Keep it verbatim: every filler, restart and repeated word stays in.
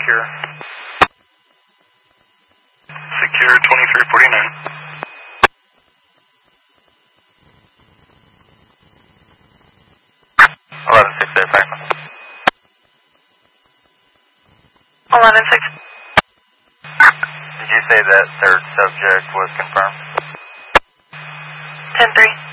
secure. Secure twenty-three forty-nine. eleven six eight five. eleven six. Did you say that third subject was confirmed? ten three.